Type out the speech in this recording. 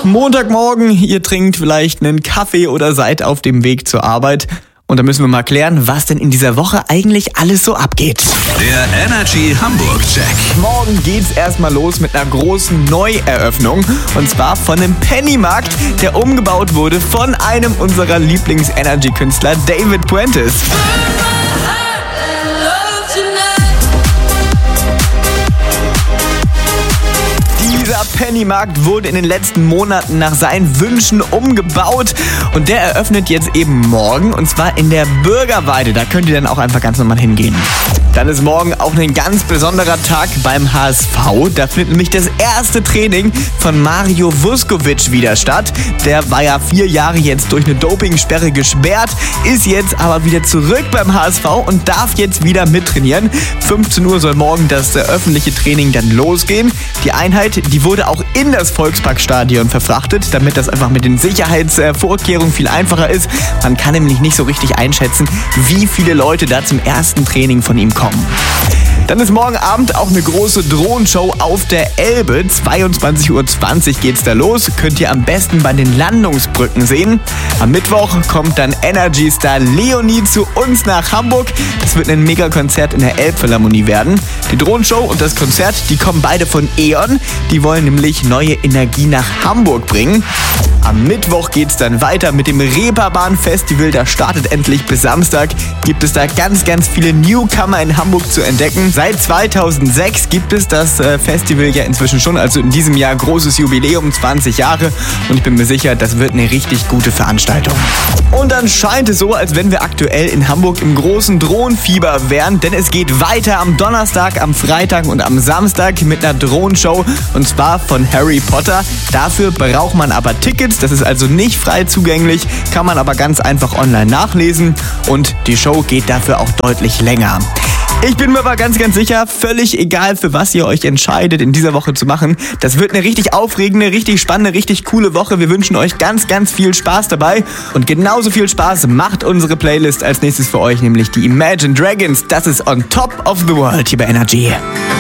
Montagmorgen, ihr trinkt vielleicht einen Kaffee oder seid auf dem Weg zur Arbeit. Und da müssen wir mal klären, was denn in dieser Woche eigentlich alles so abgeht. Der Energy Hamburg Check. Morgen geht's erstmal los mit einer großen Neueröffnung. Und zwar von einem Pennymarkt, der umgebaut wurde von einem unserer Lieblings-Energy-Künstler, David Puentes. Dieser Pennymarkt wurde in den letzten Monaten nach seinen Wünschen umgebaut und der eröffnet jetzt eben morgen und zwar in der Bürgerweide. Da könnt ihr dann auch einfach ganz normal hingehen. Dann ist morgen auch ein ganz besonderer Tag beim HSV. Da findet nämlich das erste Training von Mario Vuskovic wieder statt. Der war ja 4 Jahre jetzt durch eine Dopingsperre gesperrt, ist jetzt aber wieder zurück beim HSV und darf jetzt wieder mittrainieren. 15 Uhr soll morgen das öffentliche Training dann losgehen. Die Einheit, die wurde auch in das Volksparkstadion verfrachtet, damit das einfach mit den Sicherheitsvorkehrungen viel einfacher ist. Man kann nämlich nicht so richtig einschätzen, wie viele Leute da zum ersten Training von ihm kommen. Dann ist morgen Abend auch eine große Drohnenshow auf der Elbe. 22:20 Uhr geht's da los. Könnt ihr am besten bei den Landungsbrücken sehen. Am Mittwoch kommt dann Energy-Star Leonie zu uns nach Hamburg. Das wird ein Megakonzert in der Elbphilharmonie werden. Die Drohnenshow und das Konzert, die kommen beide von E.ON. Die wollen nämlich neue Energie nach Hamburg bringen. Am Mittwoch geht's dann weiter mit dem Reeperbahn-Festival. Da startet endlich bis Samstag. Gibt es da ganz, ganz viele Newcomer in Hamburg zu entdecken. Seit 2006 gibt es das Festival ja inzwischen schon. Also in diesem Jahr großes Jubiläum, 20 Jahre. Und ich bin mir sicher, das wird eine richtig gute Veranstaltung. Und dann scheint es so, als wenn wir aktuell in Hamburg im großen Drohnenfieber wären. Denn es geht weiter am Donnerstag, am Freitag und am Samstag mit einer Drohnenshow. Und zwar von Harry Potter. Dafür braucht man aber Tickets. Das ist also nicht frei zugänglich, kann man aber ganz einfach online nachlesen und die Show geht dafür auch deutlich länger. Ich bin mir aber ganz, ganz sicher, völlig egal, für was ihr euch entscheidet, in dieser Woche zu machen. Das wird eine richtig aufregende, richtig spannende, richtig coole Woche. Wir wünschen euch ganz, ganz viel Spaß dabei. Und genauso viel Spaß macht unsere Playlist als nächstes für euch, nämlich die Imagine Dragons. Das ist On Top of the World hier bei Energy.